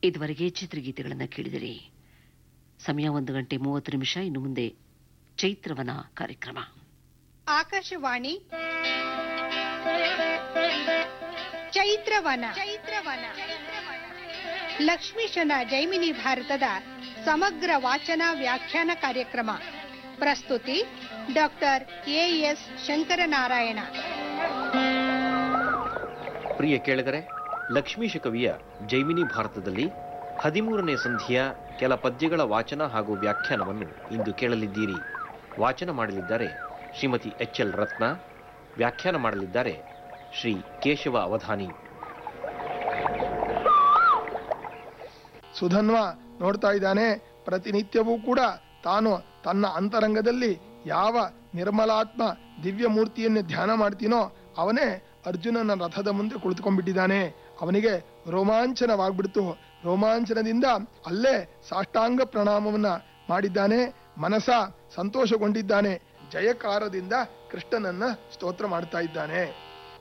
ಇದುವರೆಗೆ ಚಿತ್ರಗೀತೆಗಳನ್ನು ಕೇಳಿದಿರಿ. ಸಮಯ 1:30 ಇನ್ನು ಮುಂದೆ ಚೈತ್ರವನ ಕಾರ್ಯಕ್ರಮ. ಆಕಾಶವಾಣಿ ಚೈತ್ರವನ ಲಕ್ಷ್ಮೀಶನ ಜೈಮಿನಿ ಭಾರತದ ಸಮಗ್ರ ವಾಚನ ವ್ಯಾಖ್ಯಾನ ಕಾರ್ಯಕ್ರಮ. ಪ್ರಸ್ತುತಿ ಡಾಕ್ಟರ್ ಎಎಸ್ ಶಂಕರನಾರಾಯಣ. ಪ್ರಿಯ ಕೇಳಿದರೆ, ಲಕ್ಷ್ಮೀಶ ಕವಿಯ ಜೈಮಿನಿ ಭಾರತದಲ್ಲಿ 13ನೇ ಸಂಧಿಯ ಕೆಲ ಪದ್ಯಗಳ ವಾಚನ ಹಾಗೂ ವ್ಯಾಖ್ಯಾನವನ್ನು ಇಂದು ಕೇಳಲಿದ್ದೀರಿ. ವಾಚನ ಮಾಡಲಿದ್ದಾರೆ ಶ್ರೀಮತಿ ಎಚ್ಎಲ್ ರತ್ನ, ವ್ಯಾಖ್ಯಾನ ಮಾಡಲಿದ್ದಾರೆ ಶ್ರೀ ಕೇಶವ ಅವಧಾನಿ. ಸುಧನ್ವ ನೋಡ್ತಾ ಇದ್ದಾನೆ. ಪ್ರತಿನಿತ್ಯವೂ ಕೂಡ ತಾನು ತನ್ನ ಅಂತರಂಗದಲ್ಲಿ ಯಾವ ನಿರ್ಮಲಾತ್ಮ ದಿವ್ಯ ಮೂರ್ತಿಯನ್ನು ಧ್ಯಾನ ಮಾಡ್ತೀನೋ ಅವನೇ ಅರ್ಜುನನ ರಥದ ಮುಂದೆ ಕುಳಿತುಕೊಂಡ್ಬಿಟ್ಟಿದ್ದಾನೆ. ಅವನಿಗೆ ರೋಮಾಂಚನವಾಗ್ಬಿಡ್ತು. ರೋಮಾಂಚನದಿಂದ ಅಲ್ಲೇ ಸಾಷ್ಟಾಂಗ ಪ್ರಣಾಮವನ್ನ ಮಾಡಿದ್ದಾನೆ. ಮನಸ ಸಂತೋಷಗೊಂಡಿದ್ದಾನೆ. ಜಯಕಾರದಿಂದ ಕೃಷ್ಣನನ್ನ ಸ್ತೋತ್ರ ಮಾಡ್ತಾ ಇದ್ದಾನೆ.